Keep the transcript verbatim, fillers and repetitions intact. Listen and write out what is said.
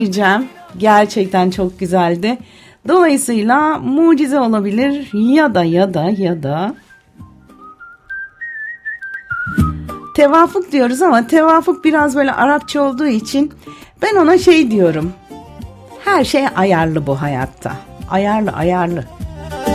diyeceğim. Gerçekten çok güzeldi. Dolayısıyla mucize olabilir ya da ya da ya da tevafuk diyoruz ama tevafuk biraz böyle Arapça olduğu için ben ona şey diyorum. Her şey ayarlı bu hayatta. Ayarlı ayarlı.